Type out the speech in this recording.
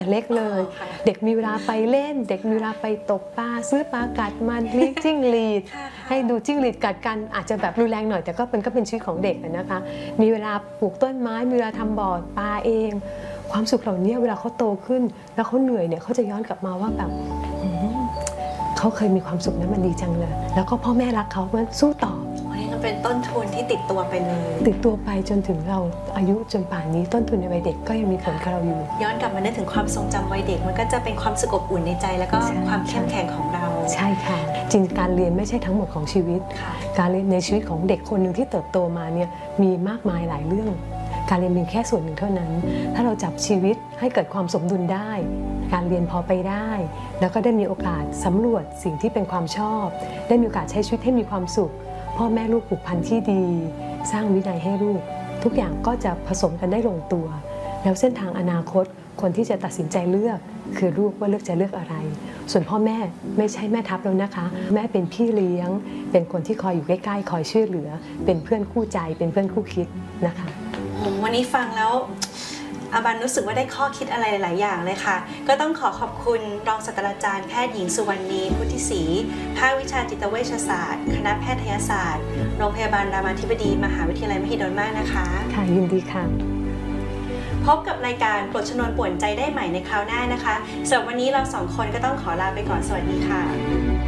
เล็กเลยเด็กมีเวลาไปเล่นเด็กมีเวลาไปตกปลาซื้อปลากัดมันเลี้ยงจิ้งหรีดให้ดูจิ้งหรีดกัดกันอาจจะแบบรุนแรงหน่อยแต่ก็เป็นชีวิตของเด็กนะคะมีเวลาปลูกต้นไม้มีเวลาทำบ่อปลาเองความสุขเหล่านี้เวลาเขาโตขึ้นแล้วเขาเหนื่อยเนี่ยเขาจะย้อนกลับมาว่าแบบเขาเคยมีความสุขนั้นมันดีจังเลยแล้วก็พ่อแม่รักเขาเพราะสู้ต่อมันเป็นต้นทุนที่ติดตัวไปเลยติดตัวไปจนถึงเราอายุจนป่านนี้ต้นทุนในวัยเด็กก็ยังมีผลกับเราอยู่ย้อนกลับมานึกถึงความทรงจำวัยเด็กมันก็จะเป็นความสุขอบอุ่นในใจแล้วก็ความเข้มแข็งของเราใช่ค่ะจริงการเรียนไม่ใช่ทั้งหมดของชีวิตการเรียนในชีวิตของเด็กคนหนึ่งที่เติบโตมาเนี่ยมีมากมายหลายเรื่องการเรียนเป็นแค่ส่วนหนึ่งเท่านั้นถ้าเราจับชีวิตให้เกิดความสมดุลได้การเรียนพอไปได้แล้วก็ได้มีโอกาสสำรวจสิ่งที่เป็นความชอบได้มีโอกาสใช้ชีวิตให้มีความสุขพ่อแม่ลูกผูกพันที่ดีสร้างวินัยให้ลูกทุกอย่างก็จะผสมกันได้ลงตัวแล้วเส้นทางอนาคตคนที่จะตัดสินใจเลือกคือลูกว่าเลือกจะเลือกอะไรส่วนพ่อแม่ไม่ใช่แม่ทัพแล้วนะคะแม่เป็นพี่เลี้ยงเป็นคนที่คอยอยู่ใกล้ๆคอยช่วยเหลือเป็นเพื่อนคู่ใจเป็นเพื่อนคู่คิดนะคะวันนี้ฟังแล้วอาบันรู้สึกว่าได้ข้อคิดอะไรหลายอย่างเลยค่ะก็ต้องขอบคุณรองศาสตราจารย์แพทย์หญิงสุวรรณีพุทธิศรีภาควิชาจิตเวชศาสตร์คณะแพทยศาสตร์โรงพยาบาลรามาธิบดีมหาวิทยาลัยมหิดลมากนะคะค่ะยินดีค่ะพบกับรายการปลดชนวนป่วนใจได้ใหม่ในคราวหน้านะคะสำหรับวันนี้เราสองคนก็ต้องขอลาไปก่อนสวัสดีค่ะ